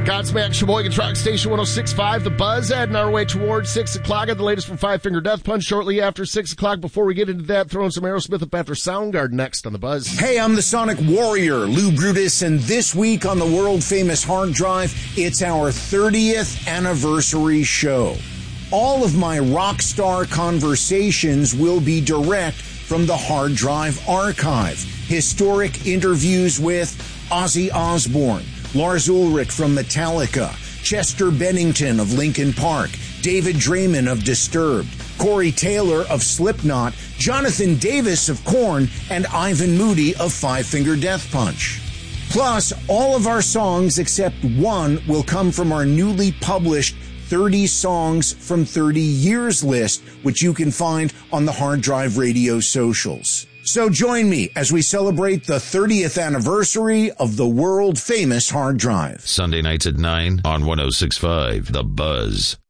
Godsmack, Sheboygan Truck Station 106.5, The Buzz, heading our way towards 6 o'clock. The latest from Five Finger Death Punch shortly after 6 o'clock. Before we get into that, throwing some Aerosmith up after Soundgarden next on The Buzz. Hey, I'm the Sonic Warrior, Lou Brutus, and this week on the world-famous Hard Drive, it's our 30th anniversary show. All of my rock star conversations will be direct from the Hard Drive archive. Historic interviews with Ozzy Osbourne, Lars Ulrich from Metallica, Chester Bennington of Linkin Park, David Draymond of Disturbed, Corey Taylor of Slipknot, Jonathan Davis of Korn, and Ivan Moody of Five Finger Death Punch. Plus, all of our songs except one will come from our newly published 30 Songs from 30 Years list, which you can find on the Hard Drive Radio socials. So join me as we celebrate the 30th anniversary of the world-famous Hard Drive. Sunday nights at 9 on 106.5 The Buzz.